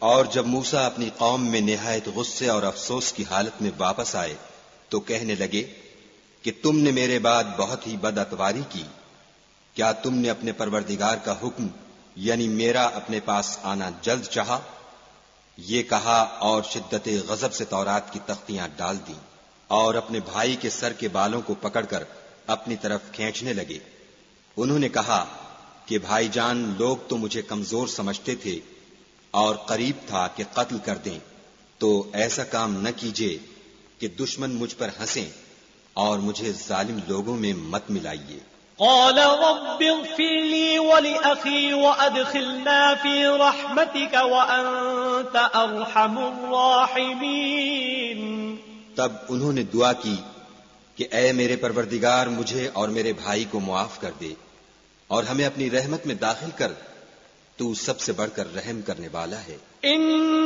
اور جب موسیٰ اپنی قوم میں نہایت غصے اور افسوس کی حالت میں واپس آئے تو کہنے لگے کہ تم نے میرے بعد بہت ہی بد اتواری کی. کیا تم نے اپنے پروردگار کا حکم یعنی میرا اپنے پاس آنا جلد چاہا؟ یہ کہا اور شدت غضب سے تورات کی تختیاں ڈال دیں اور اپنے بھائی کے سر کے بالوں کو پکڑ کر اپنی طرف کھینچنے لگے. انہوں نے کہا کہ بھائی جان، لوگ تو مجھے کمزور سمجھتے تھے اور قریب تھا کہ قتل کر دیں، تو ایسا کام نہ کیجیے کہ دشمن مجھ پر ہنسیں اور مجھے ظالم لوگوں میں مت ملائیے. قال رب اغفر لي ولأخي وأدخلنا في رحمتك وأنت أرحم الراحمين. تب انہوں نے دعا کی کہ اے میرے پروردگار، مجھے اور میرے بھائی کو معاف کر دے اور ہمیں اپنی رحمت میں داخل کر، تو سب سے بڑھ کر رحم کرنے والا ہے.